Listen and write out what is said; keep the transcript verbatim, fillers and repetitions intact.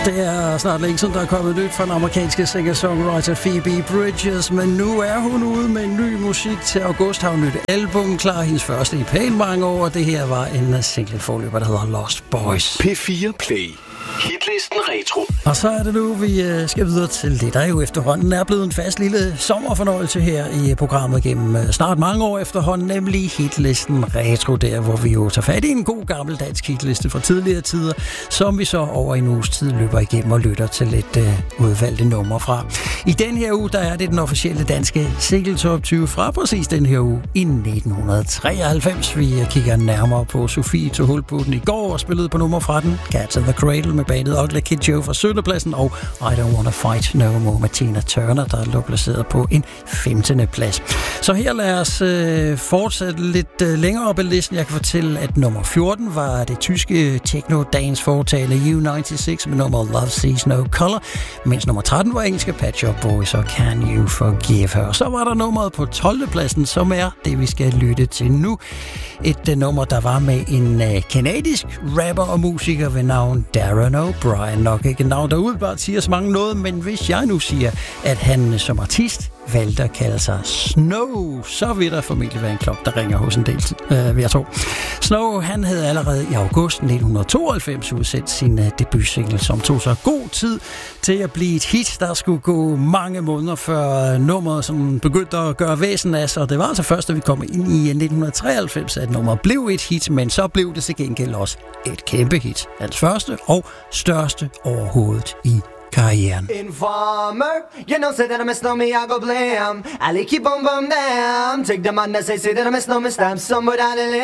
Det er snart længe siden, der er kommet nyt fra den amerikanske singer-songwriter Phoebe Bridgers, men nu er hun ude med ny musik. Til august har hun nyt album klar, hendes første i pænt mange år, og det her var en single-forløber, der hedder Lost Boys. P fire Play. Hitlisten Retro. Og så er det nu, vi skal videre til det, der jo efterhånden er blevet en fast lille sommerfornøjelse her i programmet gennem snart mange år efterhånden, nemlig Hitlisten Retro, der hvor vi jo tager fat i en god gammel dansk hitliste fra tidligere tider, som vi så over en uges tid løber igennem og lytter til lidt uh, udvalgte numre fra. I den her uge, der er det den officielle danske single top tyve fra præcis den her uge i nitten treoghalvfems. Vi kigger nærmere på Sofie tog hul på den i går og spillede på nummer fra den, Cats in the Cradle med bandet Ugly Kid Joe fra syttende pladsen, og I Don't Wanna Fight No More med Tina Turner, der lå placeret på en femtende plads. Så her lad os øh, fortsætte lidt øh, længere op i listen. Jeg kan fortælle, at nummer fjorten var det tyske techno-dance foretagende U nioghalvtreds med nummeret Love Sees No Color, mens nummer tretten var engelske Pet Shop Boys og Can You Forgive Her. Så var der nummeret på tolvte pladsen, som er det, vi skal lytte til nu. Et uh, nummer, der var med en uh, kanadisk rapper og musiker ved navn Darren O'Brien. Nok ikke et navn, der udebart siger så mange noget, men hvis jeg nu siger, at han som artist valgte at kalde sig Snow, så vil der formentlig være en klok, der ringer hos en del, øh, vil jeg tro. Snow, han havde allerede i august nitten tooghalvfems udsendt sin uh, debutsingle, som tog så god tid til at blive et hit. Der skulle gå mange måneder før nummeret, som begyndte at gøre væsen af sig, og det var altså først, da vi kom ind i nitten treoghalvfems, at nummeret blev et hit, men så blev det til gengæld også et kæmpe hit. Hans første og største overhovedet i karrieren. Informer, you know, say that I'm a snow me, I go blame. I like keep on bum them. Take the man that say, say that I'm a snow me, stamp somebody down the lane.